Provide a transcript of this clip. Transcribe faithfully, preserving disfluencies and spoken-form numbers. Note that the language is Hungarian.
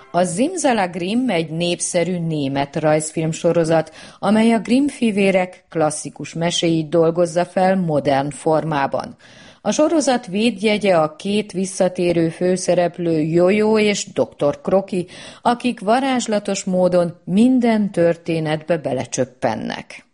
A Simsalabim egy népszerű német rajzfilmsorozat, amely a Grimm-fivérek klasszikus meséit dolgozza fel modern formában. A sorozat védjegye a két visszatérő főszereplő Jojo és doktor Kroki, akik varázslatos módon minden történetbe belecsöppennek.